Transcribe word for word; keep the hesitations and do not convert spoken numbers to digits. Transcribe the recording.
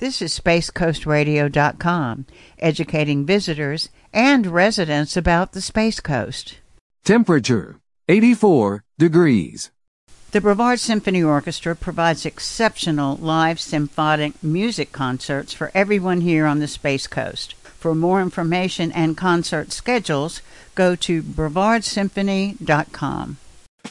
This is space coast radio dot com, educating visitors and residents about the Space Coast. Temperature, eighty-four degrees. The Brevard Symphony Orchestra provides exceptional live symphonic music concerts for everyone here on the Space Coast. For more information and concert schedules, go to brevard symphony dot com.